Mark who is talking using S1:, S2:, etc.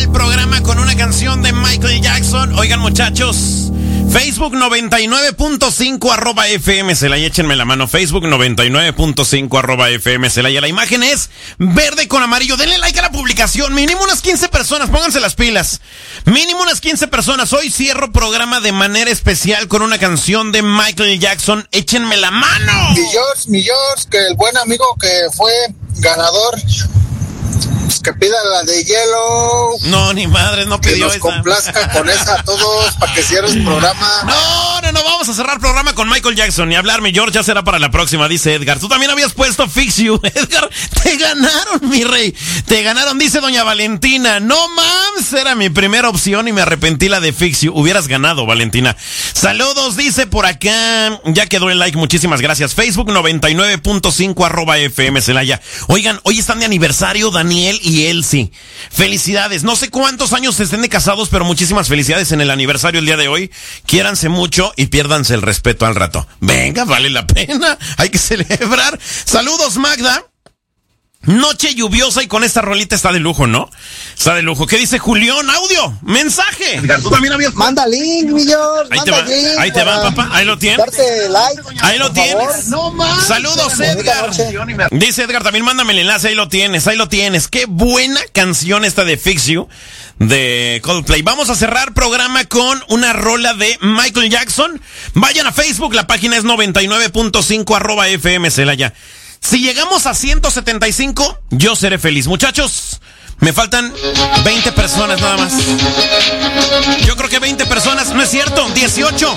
S1: el programa con una canción de Michael Jackson. Oigan, muchachos, Facebook 99.5 @FM Celaya, échenme la mano. Facebook 99.5 @FM Celaya. La imagen es verde con amarillo. Denle like a la publicación. Mínimo unas 15 personas, pónganse las pilas. Mínimo unas 15 personas. Hoy cierro programa de manera especial con una canción de Michael Jackson. Échenme la mano.
S2: Mi George, que el buen amigo que fue ganador, pues que pida la de Yellow.
S1: No, ni madre, no pidió esa.
S2: Que nos complazca con esa a todos para que cierres el programa.
S1: No, vamos a cerrar programa con Michael Jackson. Ni hablar, mi George, ya será para la próxima, dice Edgar. Tú también habías puesto Fix You. Edgar, te ganaron, mi rey. Te ganaron, dice doña Valentina. No mams, era mi primera opción y me arrepentí la de Fix You. Hubieras ganado, Valentina. Saludos, dice por acá. Ya quedó el like, muchísimas gracias. Facebook 99.5 @FM Celaya. Oigan, hoy están de aniversario Daniel y Elsie. Felicidades. No sé cuántos años estén de casados, pero muchísimas felicidades en el aniversario el día de hoy. Quiéranse mucho y piérdanse el respeto al rato. Venga, vale la pena. Hay que celebrar. Saludos, Magda. Noche lluviosa y con esta rolita está de lujo, ¿no? Está de lujo. ¿Qué dice Julián? Audio, mensaje.
S2: Edgar, tú también habías... Manda link, mi George.
S1: Ahí te va, papá. Ahí lo tienes.
S2: Darte like.
S1: Ahí lo tienes. No más. Saludos, Edgar. Dice Edgar, también mándame el enlace. Ahí lo tienes. Qué buena canción esta de Fix You de Coldplay. Vamos a cerrar programa con una rola de Michael Jackson. Vayan a Facebook, la página es 99.5 @FM Celaya. Si llegamos a 175, yo seré feliz. Muchachos, me faltan 20 personas nada más. Yo creo que 20 personas, no es cierto, 18.